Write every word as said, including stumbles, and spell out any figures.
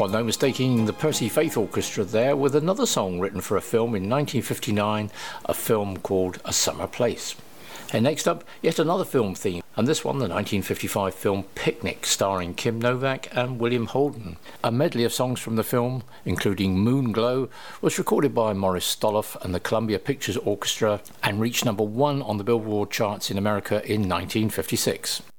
Well, no mistaking the Percy Faith Orchestra there with another song written for a film in nineteen fifty-nine, a film called A Summer Place. And next up, yet another film theme, and this one the nineteen fifty-five film Picnic, starring Kim Novak and William Holden. A medley of songs from the film, including Moon Glow, was recorded by Maurice Stoloff and the Columbia Pictures Orchestra and reached number one on the Billboard charts in America in nineteen fifty-six.